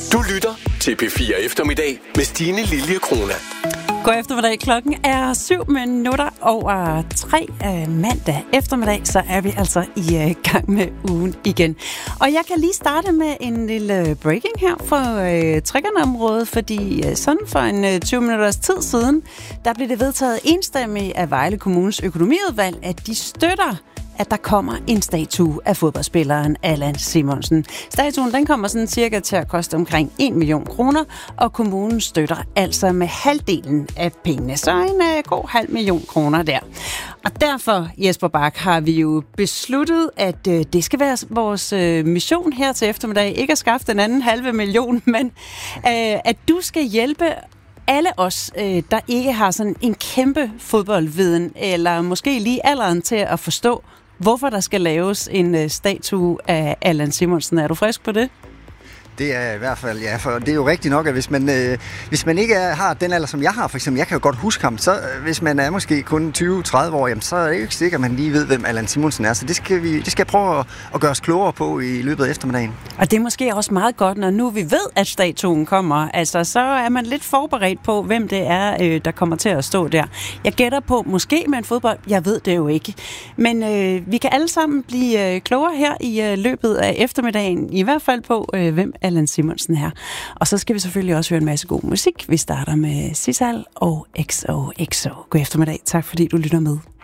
Du lytter til P4 Eftermiddag med Stine Liljekrona. God eftermiddag. Klokken er 7:03 mandag eftermiddag, så er vi altså i gang med ugen igen. Og jeg kan lige starte med en lille breaking her for triggerområdet, fordi sådan for en 20 minutters tid siden, der blev det vedtaget enstemmigt af Vejle Kommunes økonomiudvalg, at de støtter, at der kommer en statue af fodboldspilleren Allan Simonsen. Statuen, den kommer sådan cirka til at koste omkring 1 million kroner, og kommunen støtter altså med halvdelen af pengene. Så en god 500.000 kroner der. Og derfor, Jesper Bak, har vi jo besluttet, at det skal være vores mission her til eftermiddag. Ikke at skaffe den anden 500.000, men at du skal hjælpe alle os, der ikke har sådan en kæmpe fodboldviden, eller måske lige alderen til at forstå, hvorfor der skal laves en statue af Allan Simonsen. Er du frisk på det? Det er i hvert fald, ja, for det er jo rigtigt nok, at hvis man ikke har den alder, som jeg har, for eksempel, jeg kan jo godt huske ham, så hvis man er måske kun 20-30 år, jamen, så er det jo ikke sikkert, at man lige ved, hvem Allan Simonsen er. Så det skal jeg prøve at gøre os klogere på i løbet af eftermiddagen. Og det er måske også meget godt, når nu vi ved, at statuen kommer. Altså, så er man lidt forberedt på, hvem det er, der kommer til at stå der. Jeg gætter på, måske med en fodbold, jeg ved det jo ikke. Men vi kan alle sammen blive klogere her i løbet af eftermiddagen, i hvert fald på, hvem Allan Simonsen her. Og så skal vi selvfølgelig også høre en masse god musik. Vi starter med Sissal og XOXO. God eftermiddag. Tak fordi du lytter med.